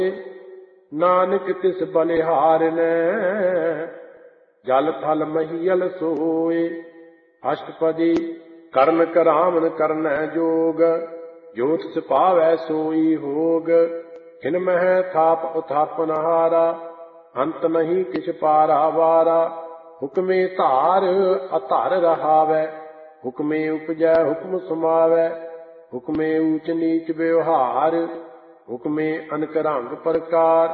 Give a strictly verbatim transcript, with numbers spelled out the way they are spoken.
नानक तिस बलिहार ने जल थल महीयल सोए। अष्टपदी कर्ण करामन करन जोग जोत सिपावै सोई होग। हिन मह थाप उथापन हारा अंत नहीं किछ पारा वारा। हुक्मे धार अधर रहावै हुक्मे उपजै हुक्म समावै। हुक्मे ऊच नीच व्यवहार हुक्मे अनक रंग प्रकार।